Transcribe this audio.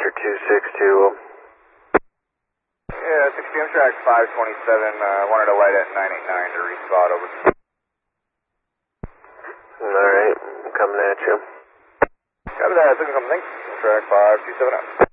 Roger 262. Yeah, 6 p.m. track 527, wanted a light at 989 to respot over. Alright, coming at you. Copy that, signal coming, thanks. Track 527 out.